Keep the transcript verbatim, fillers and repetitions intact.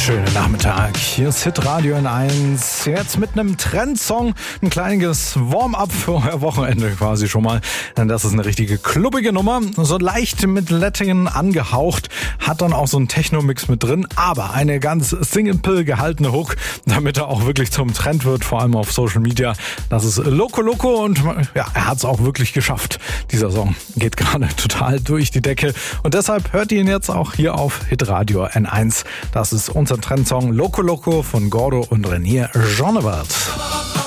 Schönen Nachmittag. Hier ist Hitradio N eins. Jetzt mit einem Trendsong. Ein kleines Warm-up für euer Wochenende quasi schon mal. Denn das ist eine richtige klubbige Nummer. So leicht mit Latin angehaucht. Hat dann auch so einen Techno-Mix mit drin. Aber eine ganz simple gehaltene Hook, damit er auch wirklich zum Trend wird. Vor allem auf Social Media. Das ist Loco Loco. Und ja, er hat es auch wirklich geschafft. Dieser Song geht gerade total durch die Decke. Und deshalb hört ihr ihn jetzt auch hier auf Hitradio N eins. Das ist unser Trendsong Loco Loco von Gordo und Renier Jeanevert.